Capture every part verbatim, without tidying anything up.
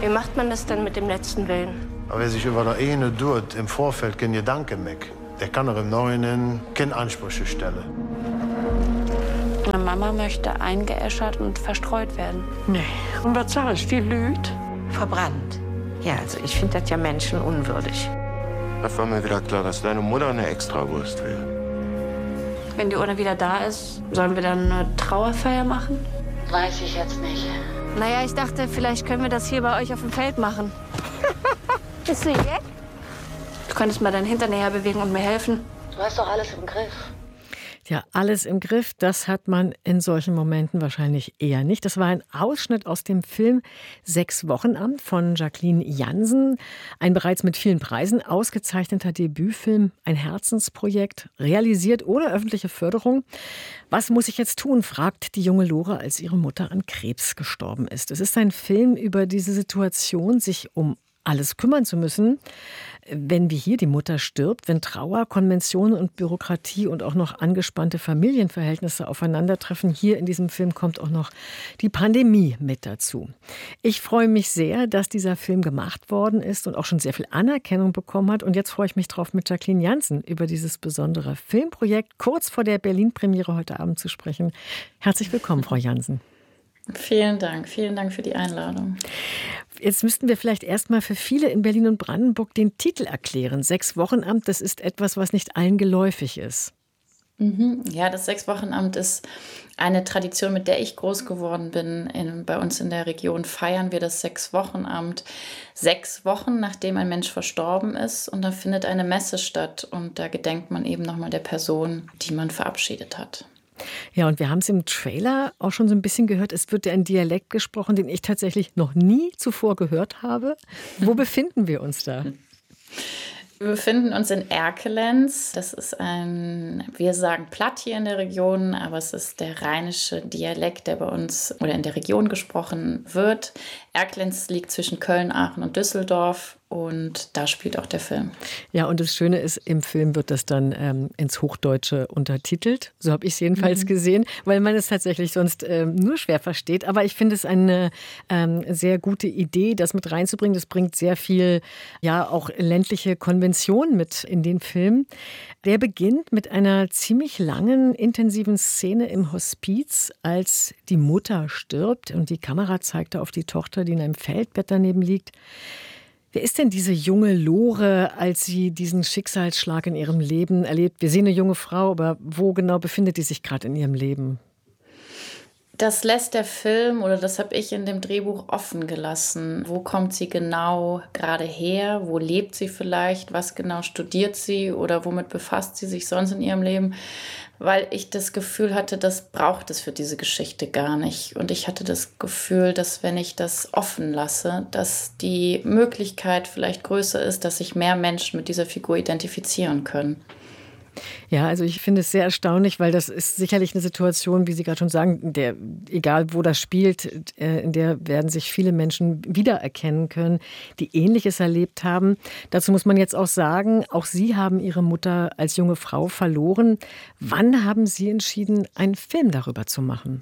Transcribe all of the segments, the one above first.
Wie macht man das dann mit dem letzten Willen? Aber wer sich über der eine tut, im Vorfeld kein Gedanke mehr, der kann auch im Neuen keine Ansprüche stellen. Meine Mama möchte eingeäschert und verstreut werden. Nee. Und was sagst du, die lügt? Verbrannt. Ja, also ich finde das ja menschenunwürdig. Da war mir wieder klar, dass deine Mutter eine Extrawurst will. Wenn die Urne wieder da ist, sollen wir dann eine Trauerfeier machen? Weiß ich jetzt nicht. Naja, ich dachte, vielleicht können wir das hier bei euch auf dem Feld machen. Bist du weg? Du könntest mal deinen Hintern näher bewegen und mir helfen. Du hast doch alles im Griff. Ja, alles im Griff, das hat man in solchen Momenten wahrscheinlich eher nicht. Das war ein Ausschnitt aus dem Film Sechs Wochenamt von Jacqueline Jansen. Ein bereits mit vielen Preisen ausgezeichneter Debütfilm, ein Herzensprojekt, realisiert ohne öffentliche Förderung. Was muss ich jetzt tun, fragt die junge Lore, als ihre Mutter an Krebs gestorben ist. Es ist ein Film über diese Situation, sich um alles kümmern zu müssen, wenn wie hier die Mutter stirbt, wenn Trauer, Konventionen und Bürokratie und auch noch angespannte Familienverhältnisse aufeinandertreffen. Hier in diesem Film kommt auch noch die Pandemie mit dazu. Ich freue mich sehr, dass dieser Film gemacht worden ist und auch schon sehr viel Anerkennung bekommen hat. Und jetzt freue ich mich drauf, mit Jacqueline Jansen über dieses besondere Filmprojekt kurz vor der Berlin-Premiere heute Abend zu sprechen. Herzlich willkommen, Frau Jansen. Vielen Dank, vielen Dank für die Einladung. Jetzt müssten wir vielleicht erstmal für viele in Berlin und Brandenburg den Titel erklären. Sechs-Wochenamt, das ist etwas, was nicht allen geläufig ist. Mhm. Ja, das Sechs-Wochenamt ist eine Tradition, mit der ich groß geworden bin. In, bei uns in der Region feiern wir das Sechs-Wochenamt sechs Wochen, nachdem ein Mensch verstorben ist. Und da findet eine Messe statt. Und da gedenkt man eben nochmal der Person, die man verabschiedet hat. Ja, und wir haben es im Trailer auch schon so ein bisschen gehört. Es wird ja ein Dialekt gesprochen, den ich tatsächlich noch nie zuvor gehört habe. Wo befinden wir uns da? Wir befinden uns in Erkelenz. Das ist ein, wir sagen Platt hier in der Region, aber es ist der rheinische Dialekt, der bei uns oder in der Region gesprochen wird. Erkelenz liegt zwischen Köln, Aachen und Düsseldorf. Und da spielt auch der Film. Ja, und das Schöne ist, im Film wird das dann ähm, ins Hochdeutsche untertitelt. So habe ich es jedenfalls mhm. gesehen, weil man es tatsächlich sonst ähm, nur schwer versteht. Aber ich finde es eine ähm, sehr gute Idee, das mit reinzubringen. Das bringt sehr viel, ja, auch ländliche Konvention mit in den Film. Der beginnt mit einer ziemlich langen, intensiven Szene im Hospiz, als die Mutter stirbt und die Kamera zeigt auf die Tochter, die in einem Feldbett daneben liegt. Wer ist denn diese junge Lore, als sie diesen Schicksalsschlag in ihrem Leben erlebt? Wir sehen eine junge Frau, aber wo genau befindet die sich gerade in ihrem Leben? Das lässt der Film, oder das habe ich in dem Drehbuch offen gelassen. Wo kommt sie genau gerade her? Wo lebt sie vielleicht? Was genau studiert sie? Oder womit befasst sie sich sonst in ihrem Leben? Weil ich das Gefühl hatte, das braucht es für diese Geschichte gar nicht. Und ich hatte das Gefühl, dass wenn ich das offen lasse, dass die Möglichkeit vielleicht größer ist, dass sich mehr Menschen mit dieser Figur identifizieren können. Ja, also ich finde es sehr erstaunlich, weil das ist sicherlich eine Situation, wie Sie gerade schon sagen, der, egal wo das spielt, in der werden sich viele Menschen wiedererkennen können, die Ähnliches erlebt haben. Dazu muss man jetzt auch sagen, auch Sie haben Ihre Mutter als junge Frau verloren. Wann haben Sie entschieden, einen Film darüber zu machen?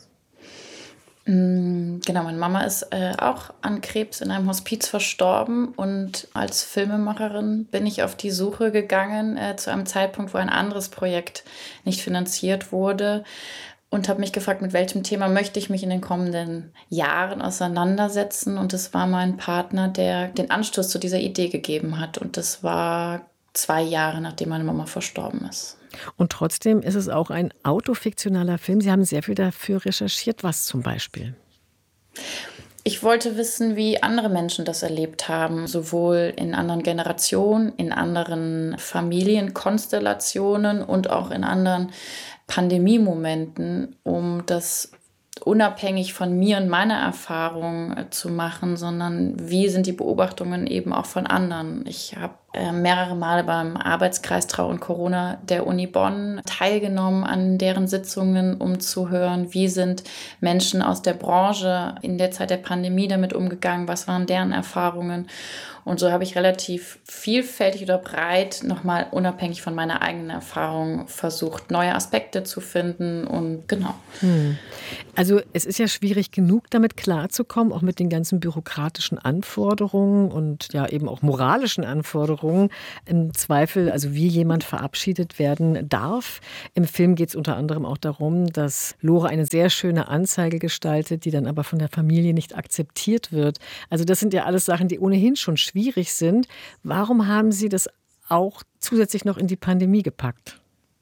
Genau, meine Mama ist äh, auch an Krebs in einem Hospiz verstorben und als Filmemacherin bin ich auf die Suche gegangen äh, zu einem Zeitpunkt, wo ein anderes Projekt nicht finanziert wurde und habe mich gefragt, mit welchem Thema möchte ich mich in den kommenden Jahren auseinandersetzen, und es war mein Partner, der den Anstoß zu dieser Idee gegeben hat, und das war zwei Jahre, nachdem meine Mama verstorben ist. Und trotzdem ist es auch ein autofiktionaler Film. Sie haben sehr viel dafür recherchiert. Was zum Beispiel? Ich wollte wissen, wie andere Menschen das erlebt haben, sowohl in anderen Generationen, in anderen Familienkonstellationen und auch in anderen Pandemiemomenten, um das unabhängig von mir und meiner Erfahrung zu machen, sondern wie sind die Beobachtungen eben auch von anderen. Ich habe äh, mehrere Male beim Arbeitskreis Trauer und Corona der Uni Bonn teilgenommen an deren Sitzungen, um zu hören, wie sind Menschen aus der Branche in der Zeit der Pandemie damit umgegangen, was waren deren Erfahrungen. Und so habe ich relativ vielfältig oder breit, nochmal unabhängig von meiner eigenen Erfahrung, versucht, neue Aspekte zu finden und genau. Hm. Also es ist ja schwierig genug, damit klarzukommen, auch mit den ganzen bürokratischen Anforderungen und ja eben auch moralischen Anforderungen. Im Zweifel, also wie jemand verabschiedet werden darf. Im Film geht es unter anderem auch darum, dass Lore eine sehr schöne Anzeige gestaltet, die dann aber von der Familie nicht akzeptiert wird. Also das sind ja alles Sachen, die ohnehin schon schwierig sind. Warum haben Sie das auch zusätzlich noch in die Pandemie gepackt?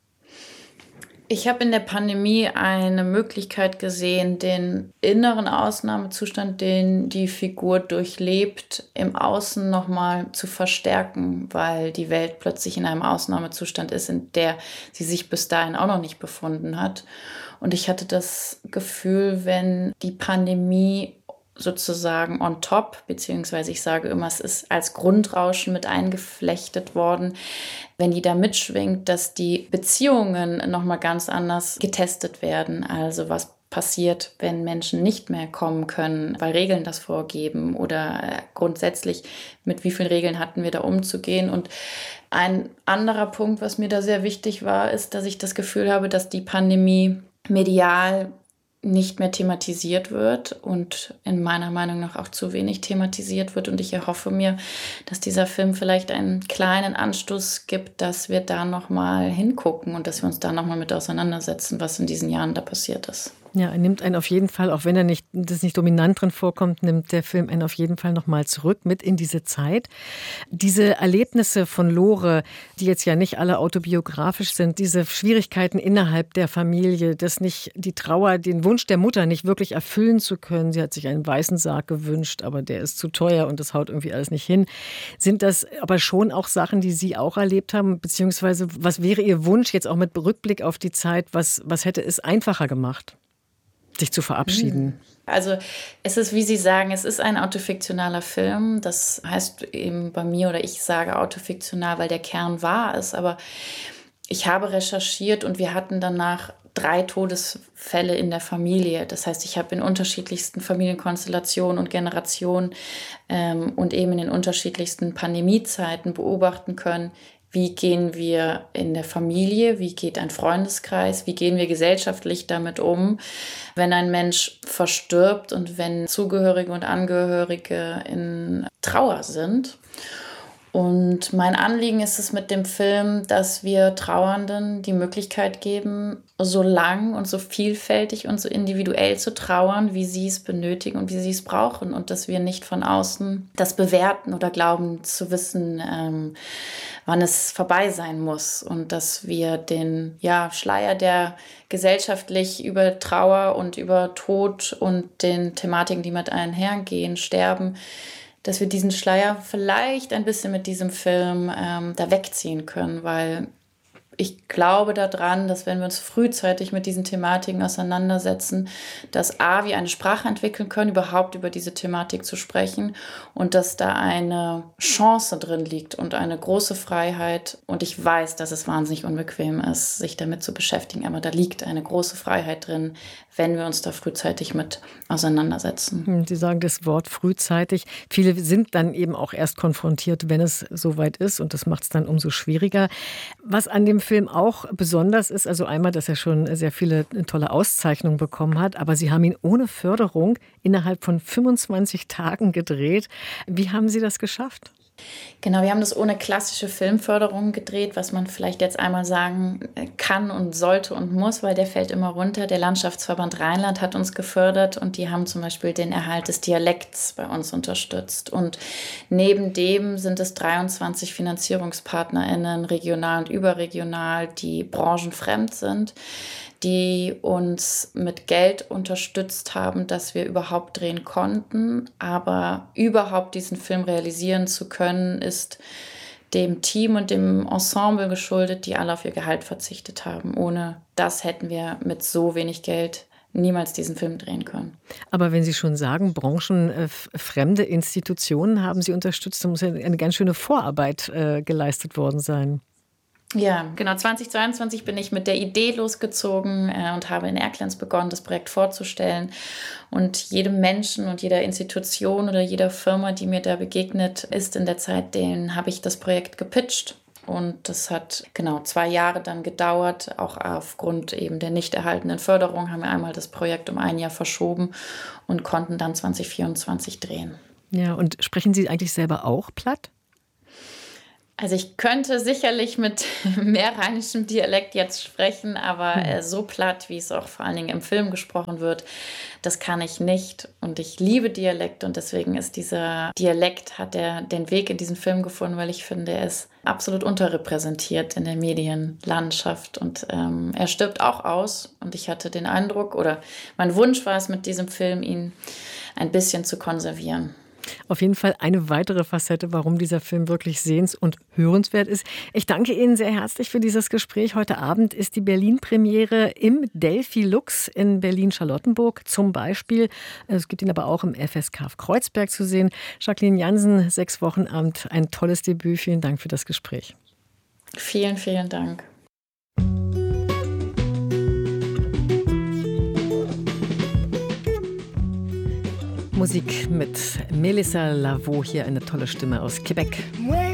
Ich habe in der Pandemie eine Möglichkeit gesehen, den inneren Ausnahmezustand, den die Figur durchlebt, im Außen nochmal zu verstärken, weil die Welt plötzlich in einem Ausnahmezustand ist, in der sie sich bis dahin auch noch nicht befunden hat. Und ich hatte das Gefühl, wenn die Pandemie sozusagen on top, beziehungsweise ich sage immer, es ist als Grundrauschen mit eingeflechtet worden, wenn die da mitschwingt, dass die Beziehungen nochmal ganz anders getestet werden. Also was passiert, wenn Menschen nicht mehr kommen können, weil Regeln das vorgeben oder grundsätzlich, mit wie vielen Regeln hatten wir da umzugehen. Und ein anderer Punkt, was mir da sehr wichtig war, ist, dass ich das Gefühl habe, dass die Pandemie medial nicht mehr thematisiert wird und in meiner Meinung nach auch zu wenig thematisiert wird. Und ich erhoffe mir, dass dieser Film vielleicht einen kleinen Anstoß gibt, dass wir da nochmal hingucken und dass wir uns da nochmal mit auseinandersetzen, was in diesen Jahren da passiert ist. Ja, er nimmt einen auf jeden Fall, auch wenn er nicht, das nicht dominant drin vorkommt, nimmt der Film einen auf jeden Fall nochmal zurück mit in diese Zeit. Diese Erlebnisse von Lore, die jetzt ja nicht alle autobiografisch sind, diese Schwierigkeiten innerhalb der Familie, das nicht, die Trauer, den Wunsch der Mutter nicht wirklich erfüllen zu können. Sie hat sich einen weißen Sarg gewünscht, aber der ist zu teuer und das haut irgendwie alles nicht hin. Sind das aber schon auch Sachen, die Sie auch erlebt haben? Beziehungsweise was wäre Ihr Wunsch jetzt auch mit Rückblick auf die Zeit? Was, was hätte es einfacher gemacht, sich zu verabschieden? Also es ist, wie Sie sagen, es ist ein autofiktionaler Film. Das heißt eben bei mir, oder ich sage autofiktional, weil der Kern wahr ist. Aber ich habe recherchiert und wir hatten danach drei Todesfälle in der Familie. Das heißt, ich habe in unterschiedlichsten Familienkonstellationen und Generationen ähm, und eben in den unterschiedlichsten Pandemiezeiten beobachten können, wie gehen wir in der Familie, wie geht ein Freundeskreis, wie gehen wir gesellschaftlich damit um, wenn ein Mensch verstirbt und wenn Zugehörige und Angehörige in Trauer sind. Und mein Anliegen ist es mit dem Film, dass wir Trauernden die Möglichkeit geben, so lang und so vielfältig und so individuell zu trauern, wie sie es benötigen und wie sie es brauchen. Und dass wir nicht von außen das bewerten oder glauben zu wissen, ähm, wann es vorbei sein muss. Und dass wir den ja, Schleier, der gesellschaftlich über Trauer und über Tod und den Thematiken, die mit einhergehen, Sterben, dass wir diesen Schleier vielleicht ein bisschen mit diesem Film ähm, da wegziehen können, weil ich glaube daran, dass wenn wir uns frühzeitig mit diesen Thematiken auseinandersetzen, dass A, wir eine Sprache entwickeln können, überhaupt über diese Thematik zu sprechen und dass da eine Chance drin liegt und eine große Freiheit. Und ich weiß, dass es wahnsinnig unbequem ist, sich damit zu beschäftigen, aber da liegt eine große Freiheit drin, wenn wir uns da frühzeitig mit auseinandersetzen. Sie sagen das Wort frühzeitig. Viele sind dann eben auch erst konfrontiert, wenn es soweit ist und das macht es dann umso schwieriger. Was an dem Film auch besonders ist, also einmal, dass er schon sehr viele tolle Auszeichnungen bekommen hat, aber Sie haben ihn ohne Förderung innerhalb von fünfundzwanzig Tagen gedreht. Wie haben Sie das geschafft? Genau, wir haben das ohne klassische Filmförderung gedreht, was man vielleicht jetzt einmal sagen kann und sollte und muss, weil der fällt immer runter. Der Landschaftsverband Rheinland hat uns gefördert und die haben zum Beispiel den Erhalt des Dialekts bei uns unterstützt. Und neben dem sind es dreiundzwanzig FinanzierungspartnerInnen, regional und überregional, die branchenfremd sind, die uns mit Geld unterstützt haben, dass wir überhaupt drehen konnten. Aber überhaupt diesen Film realisieren zu können, ist dem Team und dem Ensemble geschuldet, die alle auf ihr Gehalt verzichtet haben. Ohne das hätten wir mit so wenig Geld niemals diesen Film drehen können. Aber wenn Sie schon sagen, branchenfremde Institutionen haben Sie unterstützt, dann muss ja eine ganz schöne Vorarbeit äh, geleistet worden sein. Ja, genau. zweitausendzweiundzwanzig bin ich mit der Idee losgezogen äh, und habe in Erkelenz begonnen, das Projekt vorzustellen. Und jedem Menschen und jeder Institution oder jeder Firma, die mir da begegnet ist in der Zeit, denen habe ich das Projekt gepitcht. Und das hat genau zwei Jahre dann gedauert. Auch aufgrund eben der nicht erhaltenen Förderung haben wir einmal das Projekt um ein Jahr verschoben und konnten dann zwanzig vierundzwanzig drehen. Ja, und sprechen Sie eigentlich selber auch platt? Also ich könnte sicherlich mit mehr rheinischem Dialekt jetzt sprechen, aber äh, so platt, wie es auch vor allen Dingen im Film gesprochen wird, das kann ich nicht. Und ich liebe Dialekt und deswegen ist dieser Dialekt, hat er den Weg in diesen Film gefunden, weil ich finde, er ist absolut unterrepräsentiert in der Medienlandschaft und ähm, er stirbt auch aus. Und ich hatte den Eindruck, oder mein Wunsch war es mit diesem Film, ihn ein bisschen zu konservieren. Auf jeden Fall eine weitere Facette, warum dieser Film wirklich sehens- und hörenswert ist. Ich danke Ihnen sehr herzlich für dieses Gespräch. Heute Abend ist die Berlin-Premiere im Delphi Lux in Berlin-Charlottenburg zum Beispiel. Es gibt ihn aber auch im F S K Kreuzberg zu sehen. Jacqueline Jansen, sechs Wochenamt, ein tolles Debüt. Vielen Dank für das Gespräch. Vielen, vielen Dank. Musik mit Melissa Lavo, hier eine tolle Stimme aus Quebec.